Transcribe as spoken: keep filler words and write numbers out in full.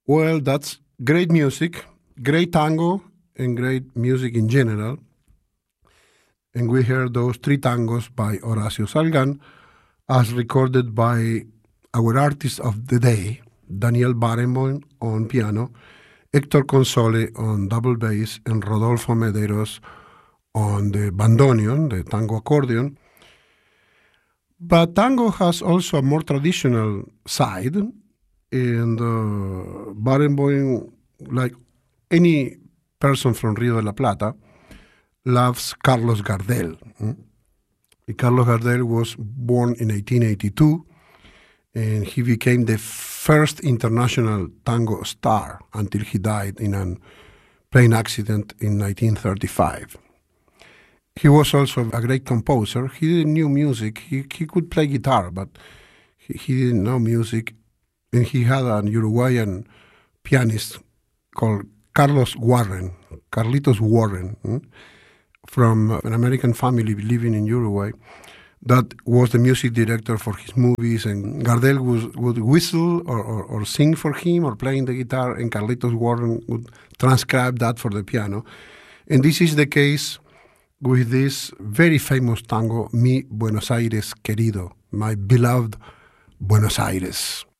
Well, that's great music, great tango, and great music in general. And we heard those three tangos by Horacio Salgan, as recorded by our artist of the day, Daniel Barenboim on piano, Hector Console on double bass, and Rodolfo Mederos on the bandoneon, the tango accordion. But tango has also a more traditional side, and uh, Barenboim, like any person from Rio de la Plata, loves Carlos Gardel. Mm? Carlos Gardel was born in eighteen eighty-two, and he became the first international tango star until he died in a plane accident in nineteen thirty-five. He was also a great composer. He didn't know music. He, he could play guitar, but he, he didn't know music. And he had an Uruguayan pianist called Carlos Warren, Carlitos Warren, mm? from an American family living in Uruguay, that was the music director for his movies, and Gardel was, would whistle or, or, or sing for him or playing the guitar, and Carlitos Warren would transcribe that for the piano. And this is the case with this very famous tango, Mi Buenos Aires Querido, My Beloved Buenos Aires.